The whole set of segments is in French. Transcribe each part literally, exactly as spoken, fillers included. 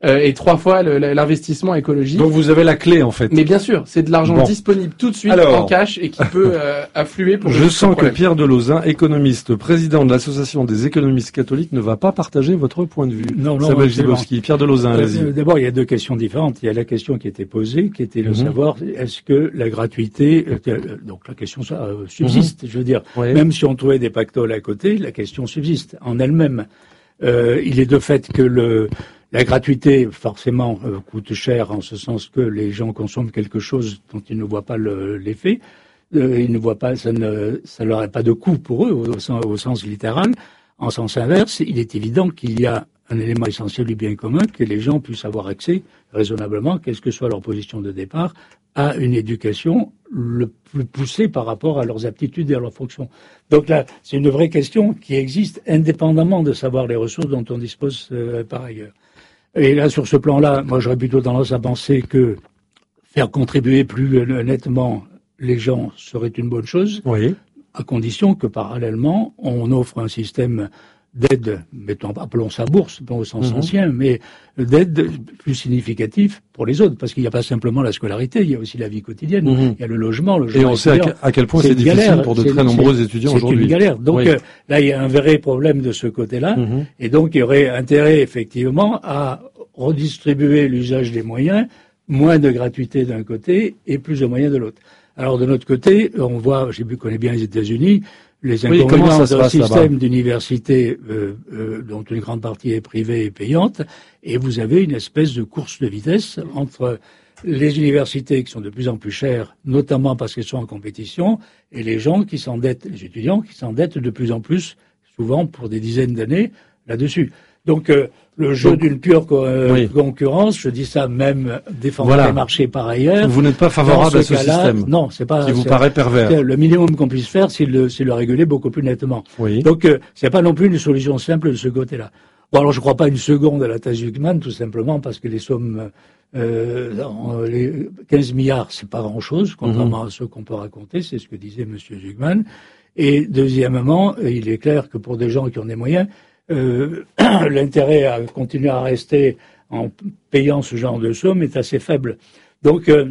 euh, et trois fois le, l'investissement écologique. Donc vous avez la clé en fait. Mais bien sûr, c'est de l'argent bon. disponible tout de suite Alors, en cash et qui peut euh, affluer pour. Je sens que Pierre Delozin, économiste, président de l'association des économistes catholiques, ne va pas partager votre point de vue. Non, non. Samuel Zilowski, Pierre Delozin, allez-y. D'abord, il y a deux questions différentes. Il y a la question qui était posée, qui était de mm-hmm. savoir est-ce que la gratuité, euh, donc la question ça euh, subsiste. Mm-hmm. Je veux dire, oui. même si on trouvait des pactoles à côté, la question subsiste en elle-même. Euh, il est de fait que le La gratuité, forcément, euh, coûte cher en ce sens que les gens consomment quelque chose dont ils ne voient pas le, l'effet. Euh, ils ne voient pas, ça ne, ça leur a pas de coût pour eux au, au, sens, au sens littéral. En sens inverse, il est évident qu'il y a un élément essentiel du bien commun, que les gens puissent avoir accès raisonnablement, quelle que soit leur position de départ, à une éducation le plus poussée par rapport à leurs aptitudes et à leurs fonctions. Donc là, c'est une vraie question qui existe indépendamment de savoir les ressources dont on dispose euh, par ailleurs. Et là, sur ce plan-là, moi, j'aurais plutôt tendance à penser que faire contribuer plus nettement les gens serait une bonne chose, oui. à condition que, parallèlement, on offre un système d'aide, mettons, appelons ça bourse, pas au sens mmh. ancien, mais d'aide plus significatif pour les autres, parce qu'il n'y a pas simplement la scolarité, il y a aussi la vie quotidienne, mmh. il y a le logement, le Et on sait à, à quel point c'est, c'est difficile galère, pour de très nombreux étudiants c'est aujourd'hui. C'est une galère. Donc oui. euh, là, il y a un vrai problème de ce côté-là, mmh. et donc il y aurait intérêt, effectivement, à redistribuer l'usage des moyens, moins de gratuité d'un côté et plus de moyens de l'autre. Alors de notre côté, on voit, je connais bien les États-Unis, les inconvénients oui, d'un système d'université euh, euh, dont une grande partie est privée et payante, et vous avez une espèce de course de vitesse entre les universités qui sont de plus en plus chères, notamment parce qu'elles sont en compétition, et les gens qui s'endettent, les étudiants qui s'endettent de plus en plus, souvent pour des dizaines d'années, là-dessus. Donc euh, le jeu Donc, d'une pure co- euh, oui. concurrence, je dis ça même défendant voilà. les marchés par ailleurs. Vous n'êtes pas favorable à ce système. Non, c'est pas. Qui vous paraît pervers. Le minimum qu'on puisse faire, c'est le, c'est le réguler beaucoup plus nettement. Oui. Donc euh, c'est pas non plus une solution simple de ce côté-là. Bon, alors je crois pas une seconde à la thèse Zucman, tout simplement parce que les sommes, euh, dans les quinze milliards, c'est pas grand-chose, contrairement mm-hmm. à ce qu'on peut raconter. C'est ce que disait Monsieur Zucman. Et deuxièmement, il est clair que pour des gens qui ont des moyens, Euh, l'intérêt à continuer à rester en payant ce genre de somme est assez faible. Donc, euh,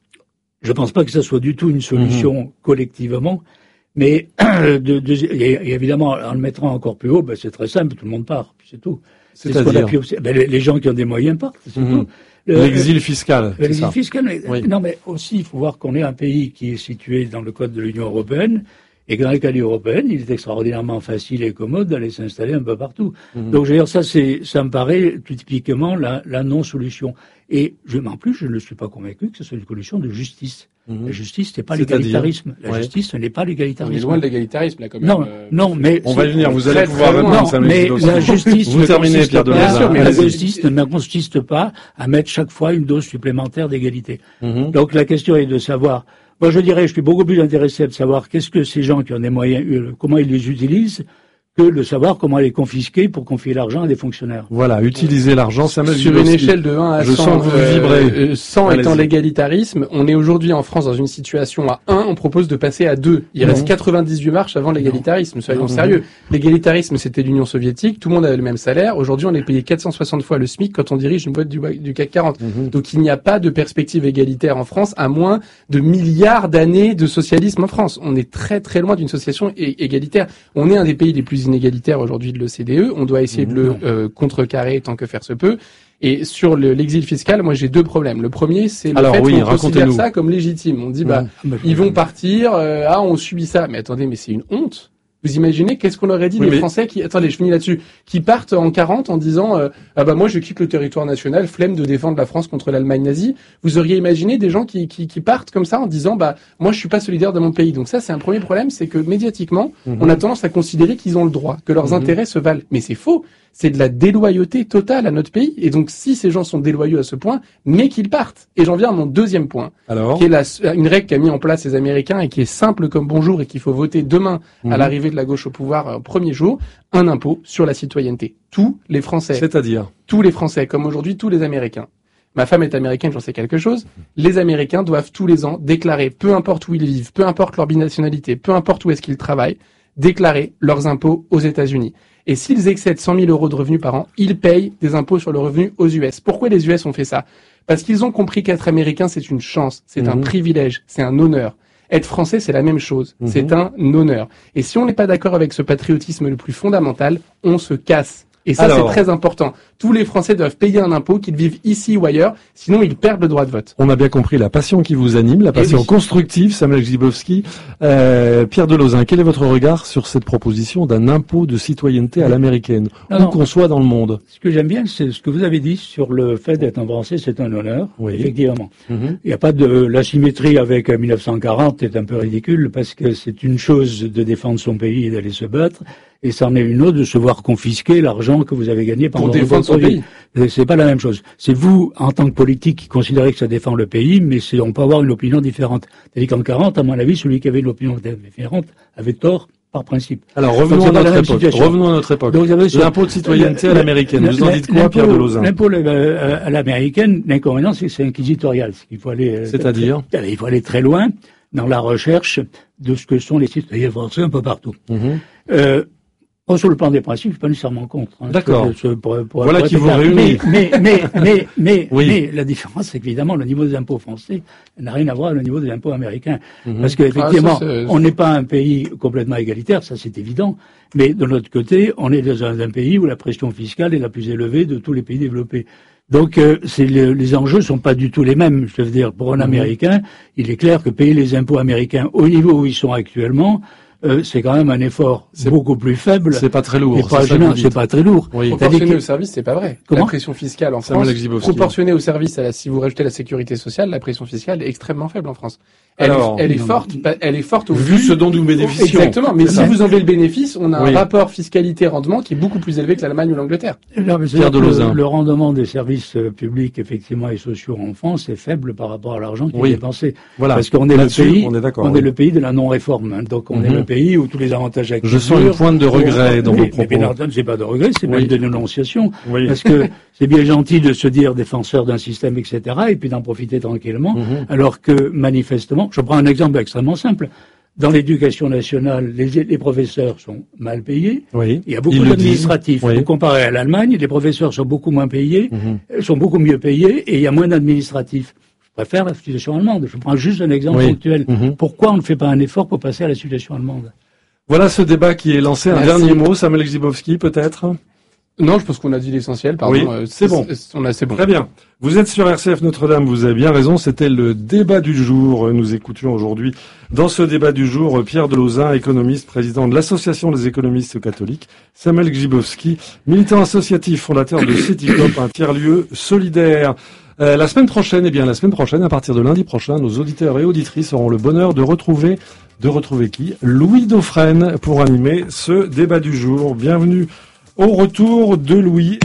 je ne pense pas que ça soit du tout une solution mmh. collectivement, mais de, de, et évidemment, en le mettant encore plus haut, ben, c'est très simple, tout le monde part, puis c'est tout. C'est, c'est ce qu'on appuie aussi. Ben, les, les gens qui ont des moyens partent, c'est mmh. tout. Le, L'exil fiscal. L'exil c'est ça. fiscal, mais, oui. non, mais aussi, il faut voir qu'on est un pays qui est situé dans le code de l'Union européenne, et que dans les cas européenne, il est extraordinairement facile et commode d'aller s'installer un peu partout. Mmh. Donc, je veux dire, ça, c'est, ça me paraît tout typiquement la, la non-solution. Et je, en plus, je ne suis pas convaincu que ce soit une solution de justice. Mmh. La justice, c'est pas C'est-à-dire l'égalitarisme. La ouais. justice, ce n'est pas l'égalitarisme. On est loin de l'égalitarisme, là, quand même. Non, euh, non, mais... On va y venir, vous allez pouvoir répondre. Non, mais la justice... vous terminez, Pierre Delozin. Bien sûr, mais la justice ne consiste pas à mettre chaque fois une dose supplémentaire d'égalité. Mmh. Donc, la question est de savoir... Moi, je dirais, je suis beaucoup plus intéressé de savoir qu'est-ce que ces gens qui ont des moyens, euh, comment ils les utilisent, que de savoir comment les confisquer pour confier l'argent à des fonctionnaires. Voilà, utiliser l'argent, ça me sur une échelle de un à je cent, sens que vous vibrez. Euh, cent Allez-y. Étant l'égalitarisme, on est aujourd'hui en France dans une situation à un, on propose de passer à deux. Il non. reste quatre-vingt-dix-huit marches avant l'égalitarisme, soyons non. sérieux. L'égalitarisme, c'était l'Union soviétique, tout le monde avait le même salaire. Aujourd'hui, on est payé quatre cent soixante fois le SMIC quand on dirige une boîte du, du C A C quarante. Mm-hmm. Donc il n'y a pas de perspective égalitaire en France, à moins de milliards d'années de socialisme en France. On est très très loin d'une société égalitaire. On est un des pays les plus inégalitaires aujourd'hui de l'O C D E. On doit essayer mmh. de le euh, contrecarrer tant que faire se peut. Et sur le, l'exil fiscal, moi j'ai deux problèmes. Le premier, c'est le Alors, fait oui, qu'on considère ça comme légitime. On dit, bah, mmh. ils vont partir, euh, ah, on subit ça. Mais attendez, mais c'est une honte. Vous imaginez qu'est-ce qu'on aurait dit oui, des mais... Français qui, attendez, je finis là-dessus, qui partent en quarante en disant, euh, ah bah moi je quitte le territoire national, flemme de défendre la France contre l'Allemagne nazie. Vous auriez imaginé des gens qui, qui, qui partent comme ça en disant, bah moi je suis pas solidaire de mon pays. Donc ça c'est un premier problème, c'est que médiatiquement, mm-hmm. on a tendance à considérer qu'ils ont le droit, que leurs mm-hmm. intérêts se valent. Mais c'est faux. C'est de la déloyauté totale à notre pays. Et donc, si ces gens sont déloyaux à ce point, mais qu'ils partent. Et j'en viens à mon deuxième point, Alors qui est la, une règle qu'a mis en place les Américains et qui est simple comme bonjour et qu'il faut voter demain mmh. à l'arrivée de la gauche au pouvoir au premier jour, un impôt sur la citoyenneté. Tous les Français. C'est-à-dire tous les Français, comme aujourd'hui tous les Américains. Ma femme est américaine, j'en sais quelque chose. Les Américains doivent tous les ans déclarer, peu importe où ils vivent, peu importe leur binationalité, peu importe où est-ce qu'ils travaillent, déclarer leurs impôts aux États-Unis. Et s'ils excèdent cent mille euros de revenus par an, ils payent des impôts sur le revenu aux U S. Pourquoi les U S ont fait ça? Parce qu'ils ont compris qu'être américain, c'est une chance, c'est mmh. un privilège, c'est un honneur. Être français, c'est la même chose, mmh. c'est un honneur. Et si on n'est pas d'accord avec ce patriotisme le plus fondamental, on se casse. Et ça, Alors, c'est très important. Tous les Français doivent payer un impôt, qu'ils vivent ici ou ailleurs, sinon ils perdent le droit de vote. On a bien compris la passion qui vous anime, la passion oui. constructive, Samuel Grzybowski. Euh, Pierre Delozin, quel est votre regard sur cette proposition d'un impôt de citoyenneté à l'américaine, où qu'on soit dans le monde? Ce que j'aime bien, c'est ce que vous avez dit sur le fait d'être un Français, c'est un honneur, oui. effectivement. Mm-hmm. Il n'y a pas de... La symétrie avec mille neuf cent quarante est un peu ridicule, parce que c'est une chose de défendre son pays et d'aller se battre, et c'en est une autre de se voir confisquer l'argent que vous avez gagné pendant pour défendre son pays. C'est pas la même chose. C'est vous, en tant que politique, qui considérez que ça défend le pays, mais c'est, on peut avoir une opinion différente. C'est-à-dire qu'en quarante, à mon avis, celui qui avait une opinion différente avait tort par principe. Alors revenons, à notre, époque. revenons à notre époque. Donc, l'impôt de citoyenneté à l'américaine. Vous en dites quoi, Pierre Delozin? L'impôt à l'américaine, l'inconvénient, c'est que c'est inquisitorial. Il faut aller. C'est-à-dire? Il faut aller très loin dans la recherche de ce que sont les citoyens français un peu partout. Mm-hmm. Euh, Oh, sur le plan des principes, je suis pas nécessairement contre. Hein, D'accord. Je, je, pour, pour, voilà pour qui vous réunit. Mais, mais, mais, mais, mais, oui. mais, la différence, c'est qu'évidemment, le niveau des impôts français n'a rien à voir avec le niveau des impôts américains. Mm-hmm. Parce qu'effectivement, ah, on n'est pas un pays complètement égalitaire, ça c'est évident. Mais de l'autre côté, on est dans un, un pays où la pression fiscale est la plus élevée de tous les pays développés. Donc, euh, c'est le, les enjeux sont pas du tout les mêmes. Je veux dire, pour un mmh. Américain, il est clair que payer les impôts américains au niveau où ils sont actuellement, Euh, c'est quand même un effort c'est beaucoup plus faible. C'est pas très lourd. C'est pas, gênant, c'est pas très lourur. Oui. Proportionné que... au service, c'est pas vrai. Comment la pression fiscale en France, proportionnée au service, à la, si vous rajoutez la sécurité sociale, la pression fiscale est extrêmement faible en France. Elle, Alors, est, elle est forte, elle est forte au vu ce dont nous bénéficions. Exactement. Mais si vous enlevez le bénéfice, on a oui. un rapport fiscalité-rendement qui est beaucoup plus élevé que l'Allemagne ou l'Angleterre. Non, mais Pierre Delozin. Le, le rendement des services publics, effectivement, et sociaux en France est faible par rapport à l'argent qui oui. est dépensé. Voilà. Parce qu'on est le pays, on est, on oui. est le pays de la non-réforme. Hein. Donc, on mm-hmm. est le pays où tous les avantages acquis. Je sens une pointe de regret dans vos propos. Mais c'est pas de regret, c'est oui. même de dénonciation. Oui. Parce que c'est bien gentil de se dire défenseur d'un système, et cetera, et puis d'en profiter tranquillement, mm-hmm. alors que, manifestement, je prends un exemple extrêmement simple. Dans l'éducation nationale, les, les professeurs sont mal payés. Oui. Il y a beaucoup d'administratifs. Oui. Vous comparez à l'Allemagne, les professeurs sont beaucoup moins payés, mm-hmm. sont beaucoup mieux payés, et il y a moins d'administratifs. Je préfère la situation allemande. Je prends juste un exemple oui. ponctuel. Mm-hmm. Pourquoi on ne fait pas un effort pour passer à la situation allemande? Voilà ce débat qui est lancé. Un Merci. Dernier mot, Samuel Grzybowski, peut-être? Non, je pense qu'on a dit l'essentiel, pardon. Oui, euh, c'est bon. On a, c'est bon. Très bien. Vous êtes sur R C F Notre-Dame, vous avez bien raison, c'était le débat du jour. Nous écoutions aujourd'hui, dans ce débat du jour, Pierre Delozin, économiste, président de l'Association des économistes catholiques, Samuel Grzybowski, militant associatif, fondateur de Citycop, un tiers-lieu solidaire. Euh, la semaine prochaine, eh bien, la semaine prochaine, à partir de lundi prochain, nos auditeurs et auditrices auront le bonheur de retrouver, de retrouver qui? Louis Dauphren pour animer ce débat du jour. Bienvenue au retour de Louis.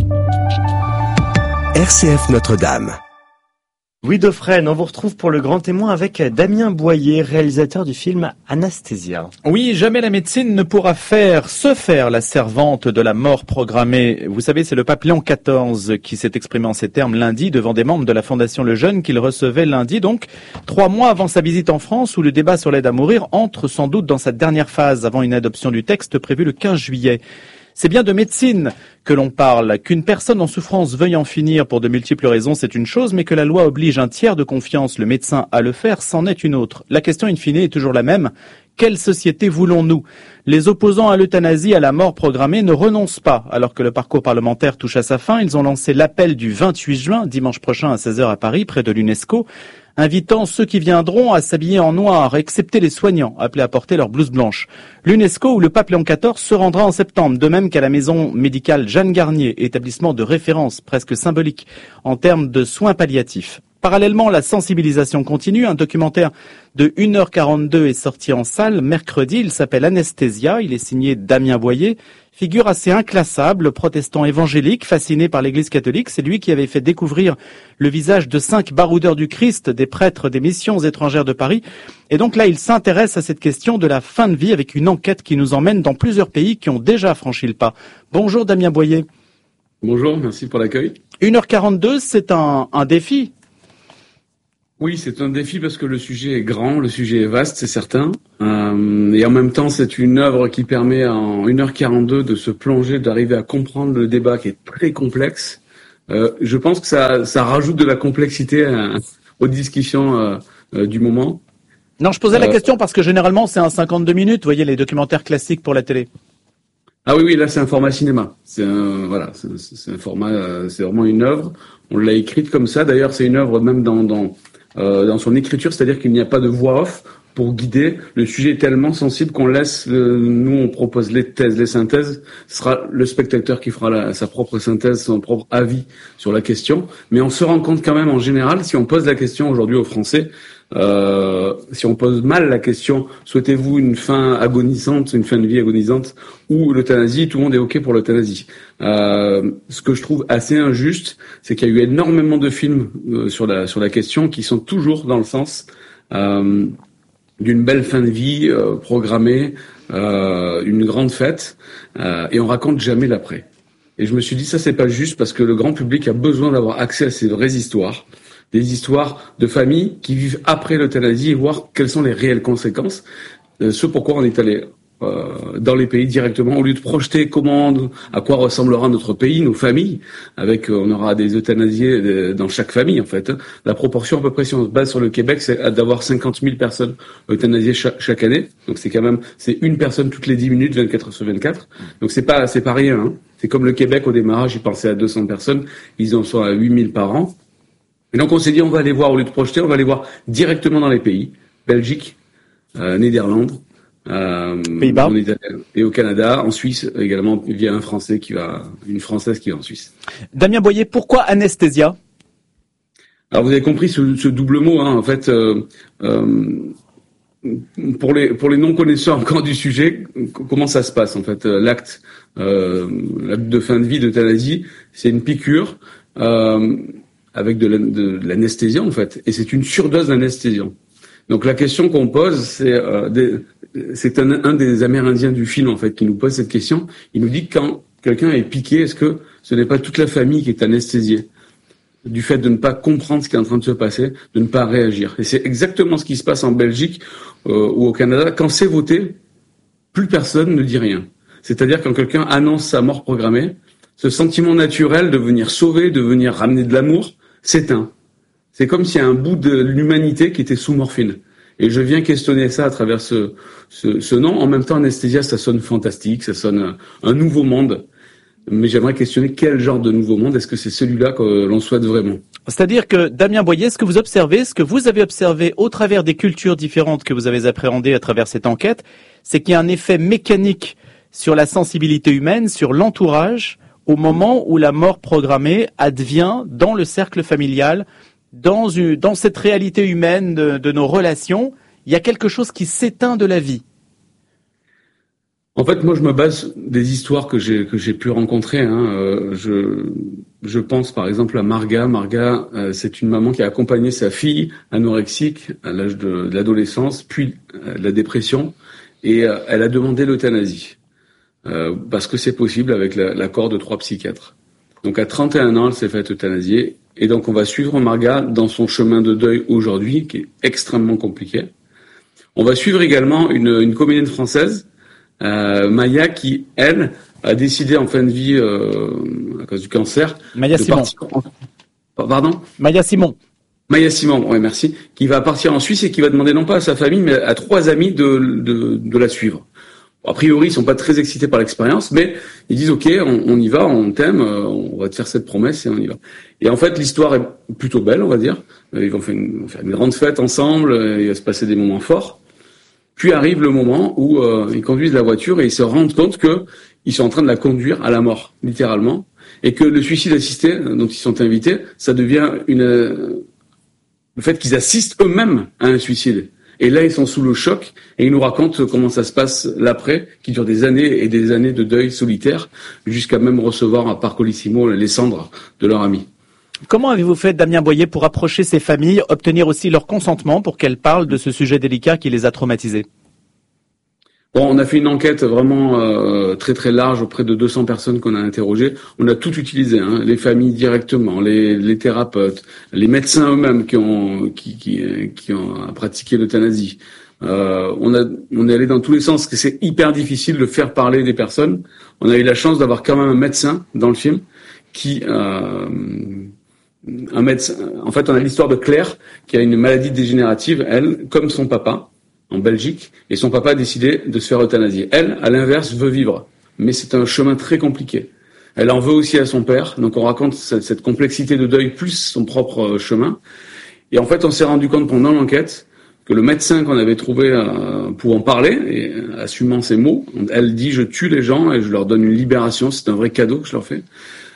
R C F Notre-Dame. Louis Dauphren, on vous retrouve pour le grand témoin avec Damien Boyer, réalisateur du film Anasthésia. Oui, jamais la médecine ne pourra faire, se faire la servante de la mort programmée. Vous savez, c'est le pape Léon quatorze qui s'est exprimé en ces termes lundi devant des membres de la Fondation Le Jeune qu'il recevait lundi, donc trois mois avant sa visite en France où le débat sur l'aide à mourir entre sans doute dans sa dernière phase avant une adoption du texte prévue le quinze juillet. C'est bien de médecine que l'on parle. Qu'une personne en souffrance veuille en finir pour de multiples raisons, c'est une chose, mais que la loi oblige un tiers de confiance, le médecin, à le faire, c'en est une autre. La question in fine est toujours la même. Quelle société voulons-nous? Les opposants à l'euthanasie, à la mort programmée, ne renoncent pas. Alors que le parcours parlementaire touche à sa fin, ils ont lancé l'appel du vingt-huit juin, dimanche prochain à seize heures à Paris, près de l'UNESCO, invitant ceux qui viendront à s'habiller en noir, excepté les soignants, appelés à porter leur blouse blanche. L'UNESCO, où le pape Léon quatorze se rendra en septembre, de même qu'à la maison médicale Jeanne Garnier, établissement de référence presque symbolique en termes de soins palliatifs. Parallèlement, la sensibilisation continue. Un documentaire de une heure quarante-deux est sorti en salle mercredi. Il s'appelle Anasthésia. Il est signé Damien Boyer. Figure assez inclassable, protestant évangélique, fasciné par l'Église catholique. C'est lui qui avait fait découvrir le visage de cinq baroudeurs du Christ, des prêtres des missions étrangères de Paris. Et donc là, il s'intéresse à cette question de la fin de vie avec une enquête qui nous emmène dans plusieurs pays qui ont déjà franchi le pas. Bonjour Damien Boyer. Bonjour, merci pour l'accueil. une heure quarante-deux, c'est un, un défi. Oui, c'est un défi parce que le sujet est grand, le sujet est vaste, c'est certain. Euh, et en même temps, c'est une œuvre qui permet en une heure quarante-deux de se plonger, d'arriver à comprendre le débat qui est très complexe. Euh, je pense que ça, ça rajoute de la complexité à, aux discussions euh, euh, du moment. Non, je posais euh, la question parce que généralement, c'est un cinquante-deux minutes, vous voyez, les documentaires classiques pour la télé. Ah oui, oui, là, c'est un format cinéma. C'est un, voilà, c'est, c'est un format, euh, c'est vraiment une œuvre. On l'a écrite comme ça. D'ailleurs, c'est une œuvre même dans, dans Euh, dans son écriture, c'est-à-dire qu'il n'y a pas de voix off pour guider. Le sujet est tellement sensible qu'on laisse, le, nous on propose les thèses, les synthèses, ce sera le spectateur qui fera la, sa propre synthèse, son propre avis sur la question, mais on se rend compte quand même en général, si on pose la question aujourd'hui aux Français, euh, si on pose mal la question, souhaitez-vous une fin agonisante, une fin de vie agonisante ou l'euthanasie, tout le monde est OK pour l'euthanasie. Euh, ce que je trouve assez injuste, c'est qu'il y a eu énormément de films euh, sur la sur la question qui sont toujours dans le sens euh, d'une belle fin de vie euh, programmée, euh, une grande fête, euh, et on raconte jamais l'après. Et je me suis dit ça c'est pas juste parce que le grand public a besoin d'avoir accès à ces vraies histoires, des histoires de familles qui vivent après l'euthanasie et voir quelles sont les réelles conséquences. Euh, ce pourquoi on est allé Euh, dans les pays directement, au lieu de projeter comment, à quoi ressemblera notre pays, nos familles, avec, euh, on aura des euthanasiés euh, dans chaque famille, en fait. Hein. La proportion, à peu près, si on se base sur le Québec, c'est d'avoir cinquante mille personnes euthanasiées chaque, chaque année. Donc c'est quand même, c'est une personne toutes les dix minutes, vingt-quatre heures sur vingt-quatre. Donc c'est pas, c'est pas rien, hein. C'est comme le Québec, au démarrage, ils pensaient à deux cents personnes. Ils en sont à huit mille par an. Et donc on s'est dit, on va aller voir, au lieu de projeter, on va aller voir directement dans les pays. Belgique, euh, Néderlande, Euh, Pays-Bas et au Canada, en Suisse également, il y a un Français qui va, une Française qui va en Suisse. Damien Boyer, pourquoi anesthésia? Alors vous avez compris ce, ce double mot, hein, en fait, euh, euh, pour les pour les non connaisseurs encore du sujet, comment ça se passe en fait, l'acte, euh, l'acte de fin de vie d'euthanasie, c'est une piqûre euh, avec de, la, de, de l'anesthésiant en fait, et c'est une surdose d'anesthésiant. Donc la question qu'on pose, c'est euh, des, c'est un, un des Amérindiens du film en fait qui nous pose cette question. Il nous dit que quand quelqu'un est piqué, est-ce que ce n'est pas toute la famille qui est anesthésiée du fait de ne pas comprendre ce qui est en train de se passer, de ne pas réagir. Et c'est exactement ce qui se passe en Belgique euh, ou au Canada. Quand c'est voté, plus personne ne dit rien. C'est-à-dire quand quelqu'un annonce sa mort programmée, ce sentiment naturel de venir sauver, de venir ramener de l'amour, s'éteint. C'est comme s'il y a un bout de l'humanité qui était sous morphine. Et je viens questionner ça à travers ce, ce, ce nom. En même temps, anesthésia, ça sonne fantastique, ça sonne un, un nouveau monde. Mais j'aimerais questionner quel genre de nouveau monde. Est-ce que c'est celui-là que l'on souhaite vraiment? C'est-à-dire que, Damien Boyer, ce que vous observez, ce que vous avez observé au travers des cultures différentes que vous avez appréhendées à travers cette enquête, c'est qu'il y a un effet mécanique sur la sensibilité humaine, sur l'entourage, au moment où la mort programmée advient dans le cercle familial, dans, une, dans cette réalité humaine de, de nos relations. Il y a quelque chose qui s'éteint de la vie. En fait, moi, je me base des histoires que j'ai que j'ai pu rencontrer. Hein. Euh, je je pense par exemple à Marga. Marga, euh, c'est une maman qui a accompagné sa fille anorexique à l'âge de, de l'adolescence, puis euh, de la dépression, et euh, elle a demandé l'euthanasie euh, parce que c'est possible avec la, l'accord de trois psychiatres. Donc à trente et un ans, elle s'est faite euthanasier, et donc on va suivre Marga dans son chemin de deuil aujourd'hui, qui est extrêmement compliqué. On va suivre également une, une comédienne française. Euh, Maya qui, elle, a décidé en fin de vie, euh, à cause du cancer... Maya de Simon. Partir... Pardon Maya Simon. Maya Simon, oui, merci. Qui va partir en Suisse et qui va demander non pas à sa famille, mais à trois amis de, de, de la suivre. Bon, a priori, ils sont pas très excités par l'expérience, mais ils disent, OK, on, on y va, on t'aime, on va te faire cette promesse et on y va. Et en fait, l'histoire est plutôt belle, on va dire. Ils vont faire une, vont faire une grande fête ensemble, il va se passer des moments forts. Puis arrive le moment où euh, ils conduisent la voiture et ils se rendent compte que ils sont en train de la conduire à la mort, littéralement, et que le suicide assisté dont ils sont invités, ça devient une euh, le fait qu'ils assistent eux-mêmes à un suicide. Et là, ils sont sous le choc et ils nous racontent comment ça se passe l'après, qui dure des années et des années de deuil solitaire, jusqu'à même recevoir à Parcolissimo les cendres de leur ami. Comment avez-vous fait, Damien Boyer, pour approcher ces familles, obtenir aussi leur consentement pour qu'elles parlent de ce sujet délicat qui les a traumatisées? Bon, on a fait une enquête vraiment euh, très très large auprès de deux cents personnes qu'on a interrogées. On a tout utilisé, hein, les familles directement, les, les thérapeutes, les médecins eux-mêmes qui ont qui qui, qui ont pratiqué l'euthanasie. Euh, on a on est allé dans tous les sens, parce que c'est hyper difficile de faire parler des personnes. On a eu la chance d'avoir quand même un médecin dans le film qui euh, un médecin. En fait, on a l'histoire de Claire qui a une maladie dégénérative, elle, comme son papa, en Belgique, et son papa a décidé de se faire euthanasier. Elle, à l'inverse, veut vivre, mais c'est un chemin très compliqué. Elle en veut aussi à son père, donc on raconte cette, cette complexité de deuil plus son propre chemin. Et en fait, on s'est rendu compte pendant l'enquête que le médecin qu'on avait trouvé euh, pour en parler, et assumant ses mots, elle dit « je tue les gens et je leur donne une libération, c'est un vrai cadeau que je leur fais euh, ».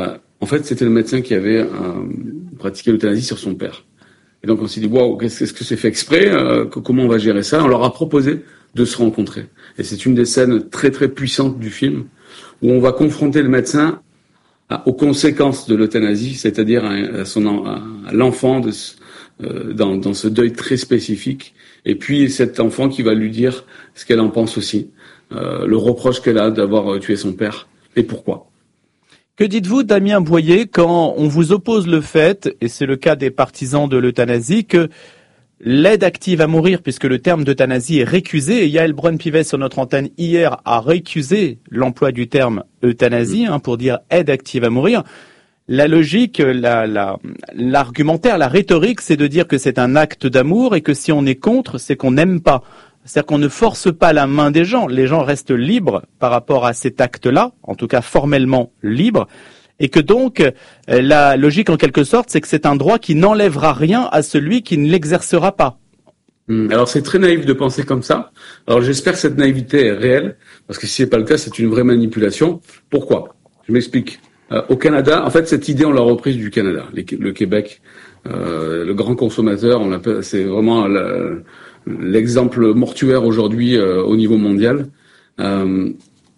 En fait, c'était le médecin qui avait euh, pratiqué l'euthanasie sur son père. Et donc on s'est dit, waouh, qu'est-ce que c'est fait exprès, euh, comment on va gérer ça? On leur a proposé de se rencontrer. Et c'est une des scènes très très puissantes du film, où on va confronter le médecin à, aux conséquences de l'euthanasie, c'est-à-dire à, à, son, à, à l'enfant de, euh, dans, dans ce deuil très spécifique. Et puis cet enfant qui va lui dire ce qu'elle en pense aussi, euh, le reproche qu'elle a d'avoir tué son père, et pourquoi. Que dites-vous, Damien Boyer, quand on vous oppose le fait, et c'est le cas des partisans de l'euthanasie, que l'aide active à mourir, puisque le terme d'euthanasie est récusé, et Yael Braun-Pivet sur notre antenne hier a récusé l'emploi du terme euthanasie, hein, pour dire aide active à mourir. La logique, la, la, l'argumentaire, la rhétorique, c'est de dire que c'est un acte d'amour et que si on est contre, c'est qu'on n'aime pas. C'est-à-dire qu'on ne force pas la main des gens. Les gens restent libres par rapport à cet acte-là, en tout cas formellement libres, et que donc la logique en quelque sorte, c'est que c'est un droit qui n'enlèvera rien à celui qui ne l'exercera pas. Alors c'est très naïf de penser comme ça. Alors j'espère que cette naïveté est réelle, parce que si c'est pas le cas, c'est une vraie manipulation. Pourquoi? Je m'explique. Euh, au Canada, en fait, cette idée, on l'a reprise du Canada, les, le Québec, euh, le grand consommateur, on l'appelle, c'est vraiment la, l'exemple mortuaire aujourd'hui euh, au niveau mondial. Euh,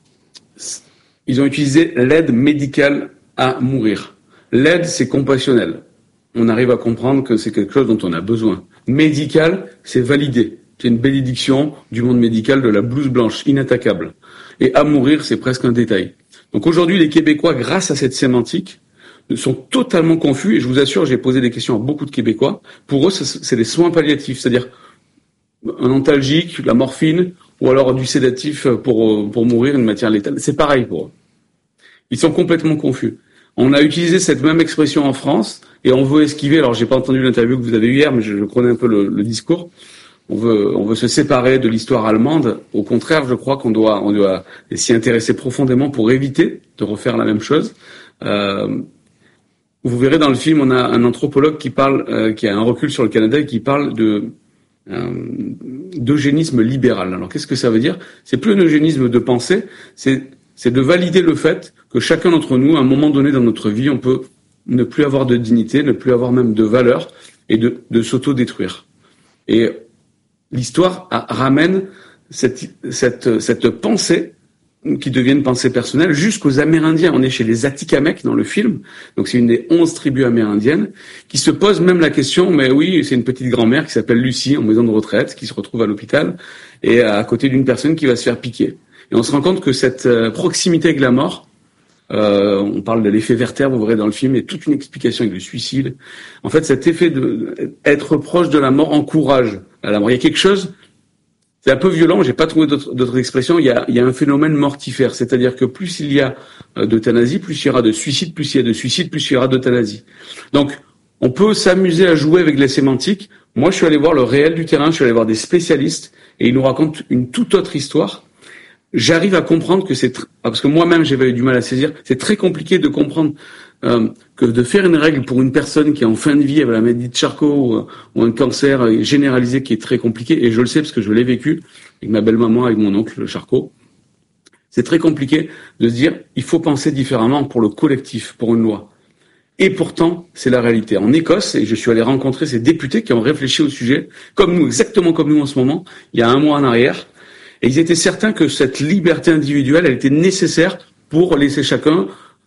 ils ont utilisé l'aide médicale à mourir. L'aide, c'est compassionnel. On arrive à comprendre que c'est quelque chose dont on a besoin. Médical, c'est validé. C'est une bénédiction du monde médical de la blouse blanche, inattaquable. Et à mourir, c'est presque un détail. Donc aujourd'hui, les Québécois, grâce à cette sémantique, sont totalement confus. Et je vous assure, j'ai posé des questions à beaucoup de Québécois. Pour eux, c'est des soins palliatifs, c'est-à-dire un antalgique, la morphine, ou alors du sédatif pour pour mourir, une matière létale. C'est pareil pour eux. Ils sont complètement confus. On a utilisé cette même expression en France et on veut esquiver. Alors j'ai pas entendu l'interview que vous avez eue hier, mais je, je connais un peu le, le discours. On veut on veut se séparer de l'histoire allemande. Au contraire, je crois qu'on doit on doit s'y intéresser profondément pour éviter de refaire la même chose. Euh, vous verrez dans le film, on a un anthropologue qui parle, euh, qui a un recul sur le Canada et qui parle de Euh, d'eugénisme libéral. Alors qu'est-ce que ça veut dire? C'est plus un eugénisme de pensée, c'est c'est de valider le fait que chacun d'entre nous, à un moment donné dans notre vie, on peut ne plus avoir de dignité, ne plus avoir même de valeur et de, de s'auto-détruire. Et l'histoire a, ramène cette, cette, cette pensée qui devient une pensée personnelle jusqu'aux Amérindiens. On est chez les Atikamekw dans le film, donc c'est une des onze tribus amérindiennes qui se pose même la question, mais oui, c'est une petite grand-mère qui s'appelle Lucie en maison de retraite, qui se retrouve à l'hôpital et à côté d'une personne qui va se faire piquer. Et on se rend compte que cette euh, proximité avec la mort, euh, on parle de l'effet Werther, vous verrez dans le film, il y a toute une explication avec le suicide. En fait, cet effet de être proche de la mort encourage à la mort. Il y a quelque chose. C'est un peu violent, j'ai pas trouvé d'autres, d'autres expressions. Il y, a, il y a un phénomène mortifère, c'est-à-dire que plus il y a d'euthanasie, plus il y aura de suicide, plus il y a de suicide, plus il y aura d'euthanasie. Donc, on peut s'amuser à jouer avec les sémantiques. Moi, je suis allé voir le réel du terrain, je suis allé voir des spécialistes, et ils nous racontent une toute autre histoire. J'arrive à comprendre que c'est... Tr... Parce que moi-même, j'avais eu du mal à saisir. C'est très compliqué de comprendre euh, que de faire une règle pour une personne qui est en fin de vie avec la maladie de Charcot ou, ou un cancer généralisé qui est très compliqué, et je le sais parce que je l'ai vécu avec ma belle-maman, avec mon oncle Charcot. C'est très compliqué de se dire il faut penser différemment pour le collectif, pour une loi. Et pourtant, c'est la réalité. En Écosse, et je suis allé rencontrer ces députés qui ont réfléchi au sujet, comme nous, exactement comme nous en ce moment, il y a un mois en arrière, et ils étaient certains que cette liberté individuelle, elle était nécessaire pour laisser chacun.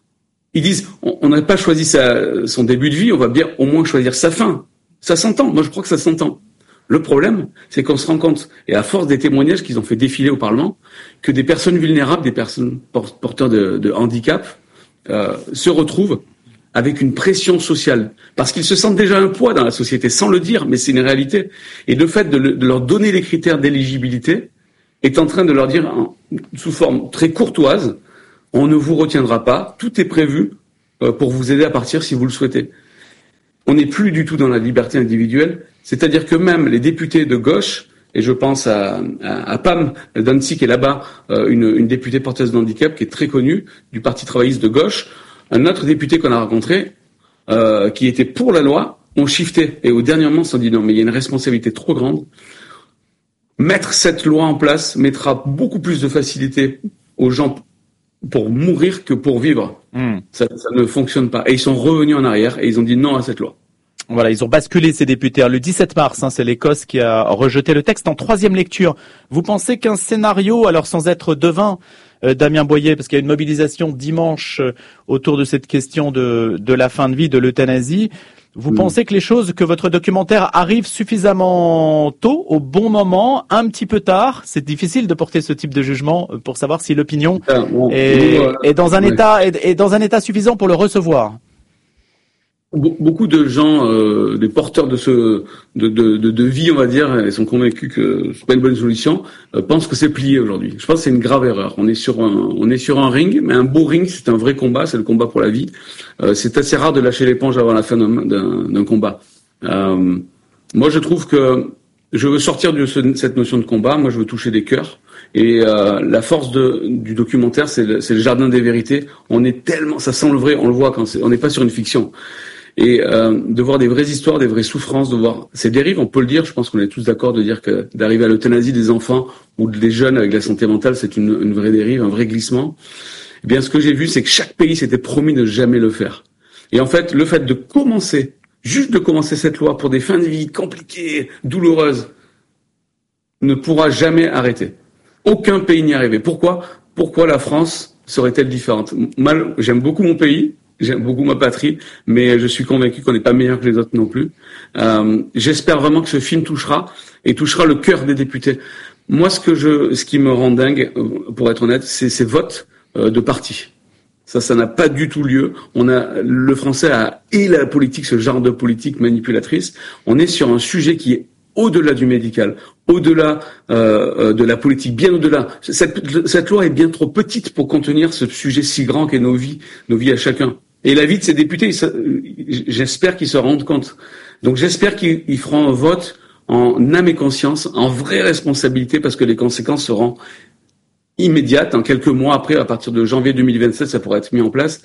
Ils disent, on n'a pas choisi sa, son début de vie, on va bien au moins choisir sa fin. Ça s'entend. Moi, je crois que ça s'entend. Le problème, c'est qu'on se rend compte, et à force des témoignages qu'ils ont fait défiler au Parlement, que des personnes vulnérables, des personnes porteurs de, de handicap, euh, se retrouvent avec une pression sociale, parce qu'ils se sentent déjà un poids dans la société, sans le dire, mais c'est une réalité. Et le fait de, le, de leur donner les critères d'éligibilité est en train de leur dire, en, sous forme très courtoise, on ne vous retiendra pas, tout est prévu euh, pour vous aider à partir si vous le souhaitez. On n'est plus du tout dans la liberté individuelle, c'est-à-dire que même les députés de gauche, et je pense à, à, à Pam Dancy qui est là-bas, euh, une, une députée porteuse de handicap qui est très connue, du Parti travailliste de gauche, un autre député qu'on a rencontré, euh, qui était pour la loi, ont shifté, et au dernier moment, on s'est dit non, mais il y a une responsabilité trop grande. Mettre cette loi en place mettra beaucoup plus de facilité aux gens pour mourir que pour vivre. Mmh. Ça, ça ne fonctionne pas. Et ils sont revenus en arrière et ils ont dit non à cette loi. Voilà, ils ont basculé ces députés. Le dix-sept mars, hein, c'est l'Écosse qui a rejeté le texte en troisième lecture. Vous pensez qu'un scénario, alors sans être devin, euh, Damien Boyer, parce qu'il y a une mobilisation dimanche euh, autour de cette question de, de la fin de vie, de l'euthanasie, vous mmh. pensez que les choses, que votre documentaire arrive suffisamment tôt, au bon moment, un petit peu tard? C'est difficile de porter ce type de jugement pour savoir si l'opinion ah, bon, est, bon, euh, est dans un ouais. état est, est dans un état suffisant pour le recevoir. Beaucoup de gens, euh, des porteurs de ce de, de, de, de vie, on va dire, et sont convaincus que c'est pas une bonne solution, euh, pensent que c'est plié aujourd'hui. Je pense que c'est une grave erreur. On est sur un on est sur un ring, mais un beau ring, c'est un vrai combat, c'est le combat pour la vie. Euh, c'est assez rare de lâcher l'éponge avant la fin d'un, d'un, d'un combat. Euh, moi, je trouve que je veux sortir de ce, cette notion de combat. Moi, je veux toucher des cœurs. Et euh, la force de, du documentaire, c'est le, c'est le jardin des vérités. On est tellement, ça semble vrai, on le voit quand c'est, on n'est pas sur une fiction. Et euh, de voir des vraies histoires, des vraies souffrances, de voir ces dérives, on peut le dire, je pense qu'on est tous d'accord de dire que d'arriver à l'euthanasie des enfants ou des jeunes avec la santé mentale, c'est une, une vraie dérive, un vrai glissement. Eh bien, ce que j'ai vu, c'est que chaque pays s'était promis de jamais le faire. Et en fait, le fait de commencer, juste de commencer cette loi pour des fins de vie compliquées, douloureuses, ne pourra jamais arrêter. Aucun pays n'y est arrivé. Pourquoi ? Pourquoi la France serait-elle différente ? Mal, j'aime beaucoup mon pays. J'aime beaucoup ma patrie, mais je suis convaincu qu'on n'est pas meilleur que les autres non plus. Euh, j'espère vraiment que ce film touchera et touchera le cœur des députés. Moi, ce que je, ce qui me rend dingue, pour être honnête, c'est ces votes euh, de parti. Ça, ça n'a pas du tout lieu. On a le français a et la politique, ce genre de politique manipulatrice. On est sur un sujet qui est au-delà du médical, au-delà euh, de la politique, bien au-delà. Cette, cette loi est bien trop petite pour contenir ce sujet si grand qu'est nos vies, nos vies à chacun. Et la vie de ces députés, ils, j'espère qu'ils se rendent compte. Donc j'espère qu'ils ils feront un vote en âme et conscience, en vraie responsabilité, parce que les conséquences seront immédiates. En quelques mois après, à partir de janvier deux mille vingt-sept, ça pourra être mis en place.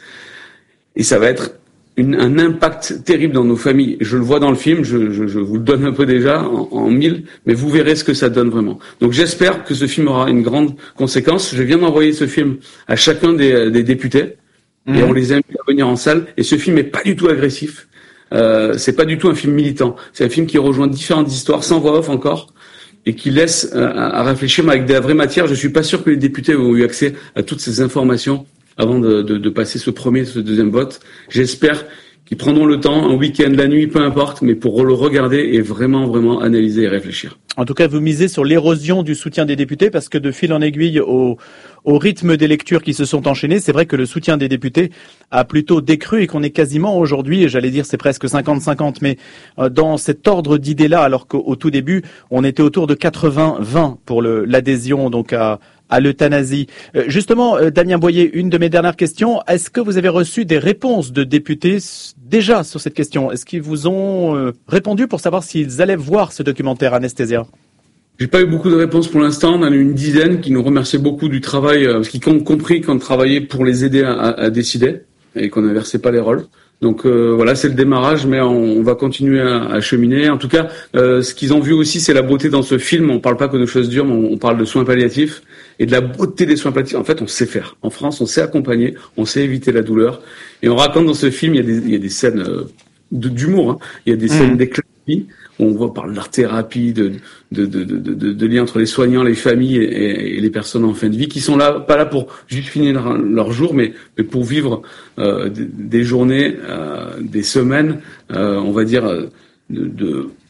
Et ça va être une, un impact terrible dans nos familles. Je le vois dans le film, je, je, je vous le donne un peu déjà en, en mille, mais vous verrez ce que ça donne vraiment. Donc j'espère que ce film aura une grande conséquence. Je viens d'envoyer ce film à chacun des, des députés. Et on les invite à venir en salle. Et ce film est pas du tout agressif. Euh, c'est pas du tout un film militant. C'est un film qui rejoint différentes histoires, sans voix off encore, et qui laisse euh, à réfléchir, mais avec de la vraie matière. Je suis pas sûr que les députés ont eu accès à toutes ces informations avant de, de, de passer ce premier, ce deuxième vote. J'espère qu'ils prendront le temps, un week-end, la nuit, peu importe, mais pour le regarder et vraiment, vraiment analyser et réfléchir. En tout cas, vous misez sur l'érosion du soutien des députés parce que de fil en aiguille au, au rythme des lectures qui se sont enchaînées, c'est vrai que le soutien des députés a plutôt décru et qu'on est quasiment aujourd'hui, et j'allais dire c'est presque cinquante cinquante, mais dans cet ordre d'idées-là, alors qu'au tout début, on était autour de quatre-vingts vingt pour le, l'adhésion donc à, à l'euthanasie. Euh, justement, euh, Damien Boyer, une de mes dernières questions, est-ce que vous avez reçu des réponses de députés déjà sur cette question ? Est-ce qu'ils vous ont euh, répondu pour savoir s'ils allaient voir ce documentaire Anesthésia ? J'ai pas eu beaucoup de réponses pour l'instant. On en a eu une dizaine qui nous remerciaient beaucoup du travail, euh, parce qu'ils ont compris qu'on travaillait pour les aider à, à, à décider et qu'on n'inversait pas les rôles. Donc euh, voilà, c'est le démarrage, mais on, on va continuer à, à cheminer. En tout cas, euh, ce qu'ils ont vu aussi, c'est la beauté dans ce film. On parle pas que de choses dures, mais on, on parle de soins palliatifs et de la beauté des soins palliatifs. En fait, on sait faire. En France, on sait accompagner, on sait éviter la douleur. Et on raconte dans ce film, il y a des, il y a des scènes euh, de, d'humour. Hein. Il y a des scènes mmh. d'éclaircie. On voit par l'art thérapie, de, de, de, de, de, de lien entre les soignants, les familles et, et les personnes en fin de vie, qui sont là, pas là pour juste finir leur, leur jour, mais, mais pour vivre euh, des, des journées, euh, des semaines, euh, on va dire, de, de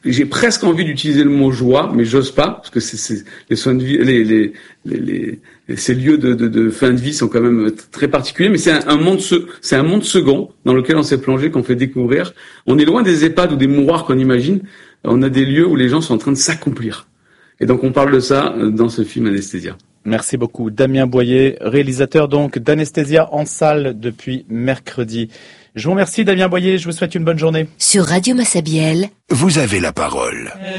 j'ai presque envie d'utiliser le mot joie, mais j'ose pas, parce que c'est, c'est les soins de vie, les, les, les, les ces lieux de, de, de fin de vie sont quand même très particuliers, mais c'est un, un monde, c'est un monde second dans lequel on s'est plongé, qu'on fait découvrir. On est loin des EHPAD ou des mouroirs qu'on imagine. On a des lieux où les gens sont en train de s'accomplir. Et donc on parle de ça dans ce film Anesthésia. Merci beaucoup. Damien Boyer, réalisateur donc d'Anesthésia en salle depuis mercredi. Je vous remercie Damien Boyer, je vous souhaite une bonne journée. Sur Radio Massabielle, vous avez la parole.